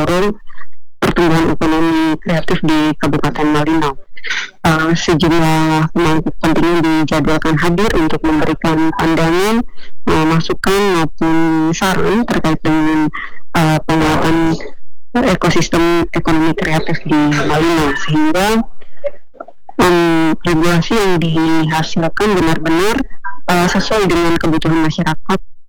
mendorong pertumbuhan ekonomi kreatif di Kabupaten Malinau. Sejumlah pemangku kepentingan dijadwalkan hadir untuk memberikan pandangan, masukan maupun saran terkait dengan pengelolaan ekosistem ekonomi kreatif di Malinau, sehingga regulasi yang dihasilkan benar-benar sesuai dengan kebutuhan masyarakat